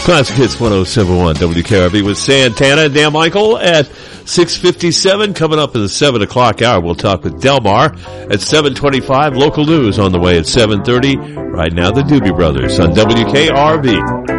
Classic Hits 107.1 WKRB with Santana and Dan Michael at 6:57. Coming up in the 7 o'clock hour, we'll talk with Delmar at 7:25. Local news on the way at 7:30. Right now, the Doobie Brothers on WKRB.